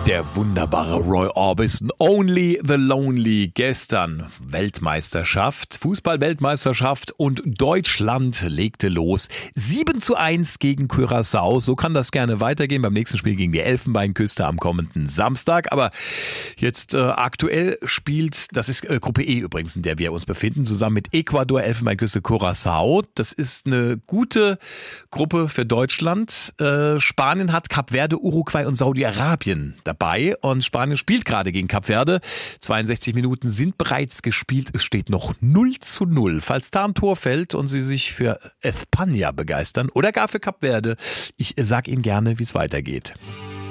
Der wunderbare Roy Orbison, Only the Lonely. Gestern Weltmeisterschaft, Fußball-Weltmeisterschaft und Deutschland legte los. 7:1 gegen Curaçao. So kann das gerne weitergehen beim nächsten Spiel gegen die Elfenbeinküste am kommenden Samstag. Aber jetzt aktuell spielt, das ist Gruppe E übrigens, in der wir uns befinden, zusammen mit Ecuador, Elfenbeinküste, Curaçao. Das ist eine gute Gruppe für Deutschland. Spanien hat Kap Verde, Uruguay und Saudi-Arabien dabei und Spanien spielt gerade gegen Kap Verde. 62 Minuten sind bereits gespielt. Es steht noch 0:0. Falls da ein Tor fällt und Sie sich für España begeistern oder gar für Kap Verde, ich sage Ihnen gerne, wie es weitergeht.